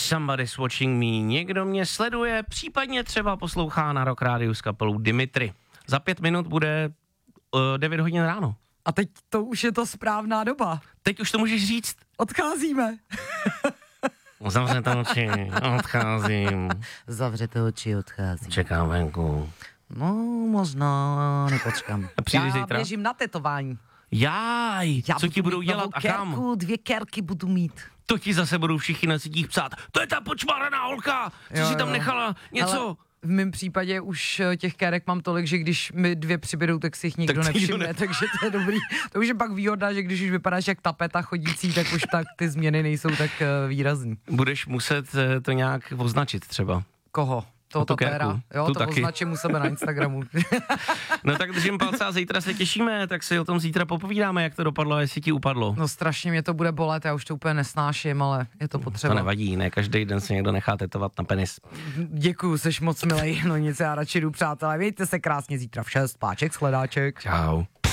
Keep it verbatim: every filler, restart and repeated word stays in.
Somebody's watching me. Někdo mě sleduje, případně třeba poslouchá na Rock Rádiu s kapelou Dimitri. Za pět minut bude uh, devět hodin ráno. A teď to už je to správná doba. Teď už to můžeš říct. Odcházíme. Zavřete oči, odcházím. Zavřete oči, odcházím. Čekám venku. No, možná, nepočkám. A přijdeš Já zítra? běžím na tetování. Jáj, Já co ti budou dělat a kam? Kerku, dvě kerky budu mít. To ti zase budou všichni na sítích psát. To je ta počmáraná holka, co Jo, si tam jo. nechala něco. Ale v mém případě už těch kérek mám tolik, že když mi dvě přibydou, tak si jich nikdo Tak si nikdo nevšimne, ne- takže to je dobrý. To už je pak výhoda, že když už vypadáš jak tapeta chodící, tak už tak ty změny nejsou tak uh, výrazný. Budeš muset eh, to nějak označit třeba. Koho? Toho tu tapéra? kérku. Jo, Tu to taky. označím u sebe na Instagramu. No tak držím palce a zítra se těšíme, tak si o tom zítra popovídáme, jak to dopadlo a jestli ti upadlo. No strašně mě to bude bolet, já už to úplně nesnáším, ale je to potřeba. To nevadí, ne každý den se někdo nechá tetovat na penis. Děkuju, seš moc milej, no nic, já radši jdu, přátelé, mějte se krásně zítra v šest, páček, shledáček. Čau.